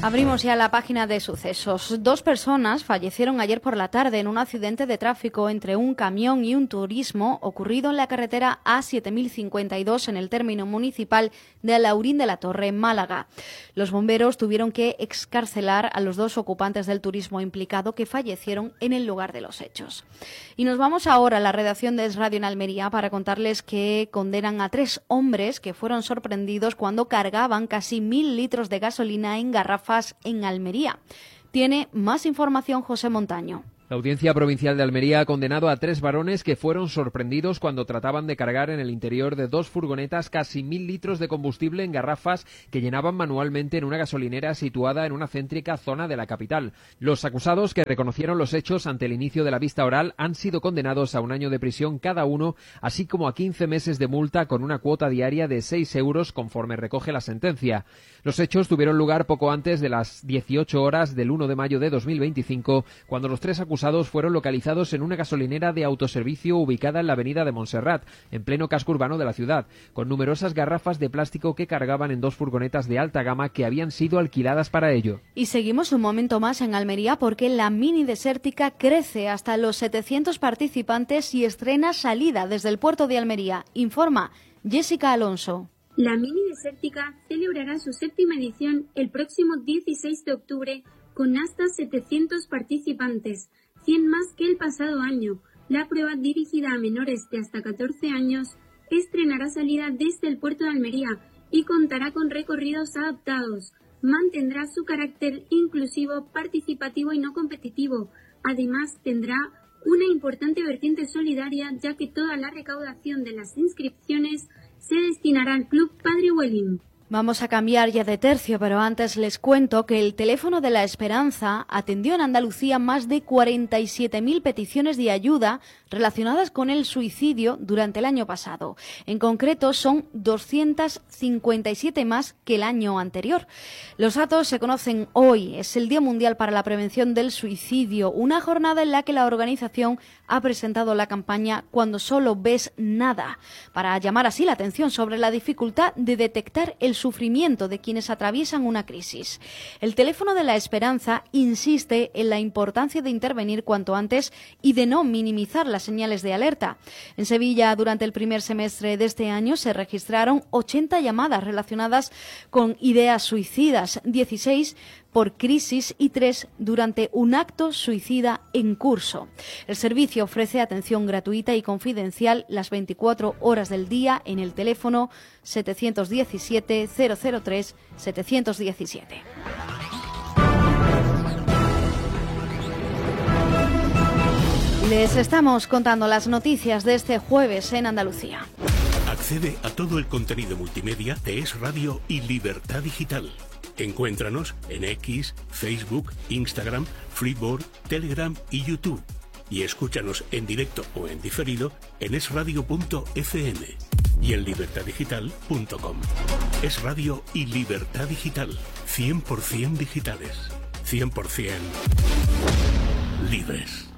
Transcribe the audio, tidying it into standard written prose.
Abrimos ya la página de sucesos. 2 personas fallecieron ayer por la tarde en un accidente de tráfico entre un camión y un turismo ocurrido en la carretera A7052 en el término municipal de Alhaurín de la Torre, Málaga. Los bomberos tuvieron que excarcelar a los 2 ocupantes del turismo implicado que fallecieron en el lugar de los hechos. Y nos vamos ahora a la redacción de Es Radio en Almería para contarles que condenan a 3 hombres que fueron sorprendidos cuando cargaban casi 1.000 litros de gasolina en garrafas en Almería. Tiene más información José Montaño. La Audiencia Provincial de Almería ha condenado a 3 varones que fueron sorprendidos cuando trataban de cargar en el interior de 2 furgonetas casi 1.000 litros de combustible en garrafas que llenaban manualmente en una gasolinera situada en una céntrica zona de la capital. Los acusados, que reconocieron los hechos ante el inicio de la vista oral, han sido condenados a 1 año de prisión cada uno, así como a 15 meses de multa con una cuota diaria de 6 euros conforme recoge la sentencia. Los hechos tuvieron lugar poco antes de las 18 horas del 1 de mayo de 2025, cuando los 3 acusados fueron localizados en una gasolinera de autoservicio ubicada en la avenida de Montserrat, en pleno casco urbano de la ciudad, con numerosas garrafas de plástico que cargaban en 2 furgonetas de alta gama que habían sido alquiladas para ello. Y seguimos un momento más en Almería porque la mini desértica crece hasta los 700 participantes y estrena salida desde el puerto de Almería. Informa Jessica Alonso. La mini desértica celebrará su 7ª edición el próximo 16 de octubre con hasta 700 participantes, 100 más que el pasado año. La prueba, dirigida a menores de hasta 14 años, estrenará salida desde el puerto de Almería y contará con recorridos adaptados. Mantendrá su carácter inclusivo, participativo y no competitivo. Además, tendrá una importante vertiente solidaria, ya que toda la recaudación de las inscripciones se destinará al Club Padre Huelín. Vamos a cambiar ya de tercio, pero antes les cuento que el teléfono de la Esperanza atendió en Andalucía más de 47.000 peticiones de ayuda relacionadas con el suicidio durante el año pasado. En concreto, son 257 más que el año anterior. Los datos se conocen hoy. Es el Día Mundial para la Prevención del Suicidio, una jornada en la que la organización ha presentado la campaña Cuando solo ves nada, para llamar así la atención sobre la dificultad de detectar el sufrimiento de quienes atraviesan una crisis. El teléfono de la Esperanza insiste en la importancia de intervenir cuanto antes y de no minimizar las señales de alerta. En Sevilla, durante el primer semestre de este año, se registraron 80 llamadas relacionadas con ideas suicidas, 16 por crisis y 3 durante un acto suicida en curso. El servicio ofrece atención gratuita y confidencial las 24 horas del día en el teléfono 717 003 717. Les estamos contando las noticias de este jueves en Andalucía. Accede a todo el contenido multimedia de Es Radio y Libertad Digital. Encuéntranos en X, Facebook, Instagram, Freeboard, Telegram y YouTube. Y escúchanos en directo o en diferido en esradio.fm y en libertaddigital.com. Es Radio y Libertad Digital. 100% digitales. 100% libres.